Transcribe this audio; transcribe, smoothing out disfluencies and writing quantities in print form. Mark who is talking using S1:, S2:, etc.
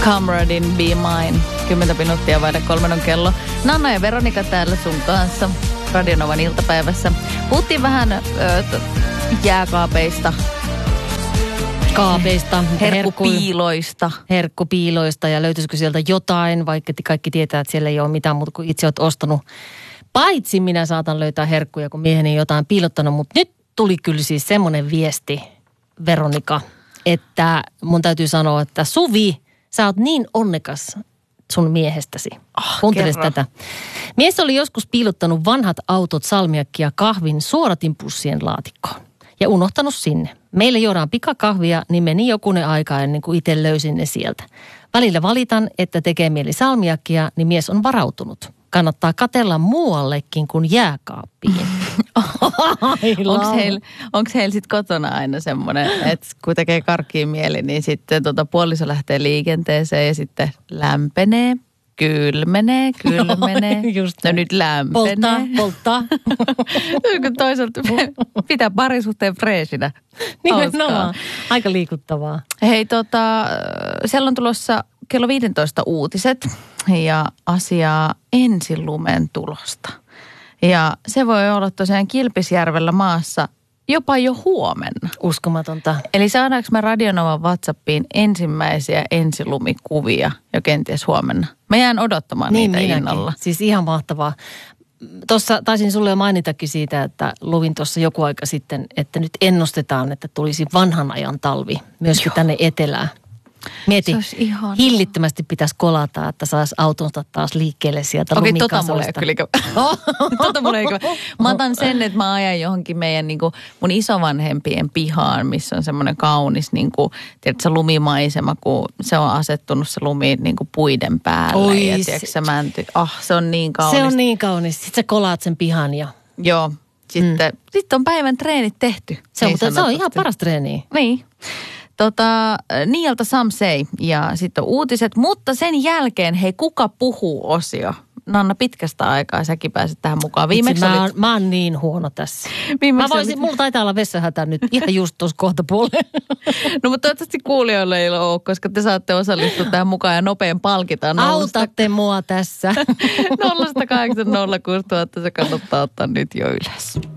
S1: Comradin Be Mine. 10 minuuttia vaille 3 on kello. Nanna ja Veronika täällä sun kanssa Radio Novan iltapäivässä. Puhuttiin vähän jääkaapeista.
S2: Herkkupiiloista ja löytyisikö sieltä jotain, vaikka kaikki tietää, että siellä ei ole mitään muuta kuin itse olet ostanut. Paitsi minä saatan löytää herkkuja, kun mieheni jotain piilottanut, mutta nyt tuli kyllä siis semmoinen viesti, Veronika, että mun täytyy sanoa, että Suvi, sä oot niin onnekas sun miehestäsi. Kuunteles tätä. Mies oli joskus piilottanut vanhat autot, salmiakki ja kahvin suoratinpussien laatikkoon ja unohtanut sinne. Meille juodaan pikakahvia, niin meni jokunen aika ennen kuin itse löysin ne sieltä. Välillä valitan, että tekee mieli salmiakkia, niin mies on varautunut. Kannattaa katella muuallekin kuin jääkaappiin.
S1: Onko heillä sitten kotona aina semmoinen, että kun tekee karkkiin mieli, niin sitten puoliso lähtee liikenteeseen ja sitten lämpenee, kylmenee.
S2: Just
S1: no nyt lämpenee.
S2: Polttaa.
S1: Kun toisaalta pitää parisuhteen freesinä.
S2: Nimenomaan. Aika liikuttavaa.
S1: Hei siellä on tulossa kello 15 uutiset ja asiaa ensilumen tulosta. Ja se voi olla tosiaan Kilpisjärvellä maassa jopa jo huomenna.
S2: Uskomatonta.
S1: Eli saadaanko me Radio Novan WhatsAppiin ensimmäisiä ensilumikuvia jo kenties huomenna? Mä jään odottamaan niitä innolla.
S2: Siis ihan mahtavaa. Tuossa taisin sulle jo mainitakin siitä, että luvin tuossa joku aika sitten, että nyt ennustetaan, että tulisi vanhan ajan talvi myöskin tänne etelään. Mieti, hillittömästi pitäisi kolata, että saisi autonsa taas liikkeelle sieltä lumikasoista.
S1: Tota mulle ei kyllä. Mä otan sen, että mä ajan johonkin meidän mun isovanhempien pihaan, missä on semmoinen kaunis tiedätkö, se lumimaisema, kun se on asettunut se lumi puiden päälle.
S2: Oi,
S1: ja tiedätkö, se mänty. Se on niin kaunis.
S2: Se on niin kaunis. Sitten sä kolaat sen pihan ja...
S1: Joo. Sitten on päivän treenit tehty.
S2: Se on ihan paras treeni.
S1: Niin. Niiltä Samsei ja sitten on uutiset, mutta sen jälkeen, hei, kuka puhuu -osio. Nanna, pitkästä aikaa säkin pääset tähän mukaan. Viimeksi
S2: mä oon niin huono tässä. Mulla taitaa olla vessahätä nyt ihan just tuossa kohtapuolella.
S1: No mutta toivottavasti kuulijoille ei ole, koska te saatte osallistua tähän mukaan ja nopein palkitaan.
S2: Autatte mua tässä.
S1: 0806000 se kannattaa ottaa nyt jo ylös.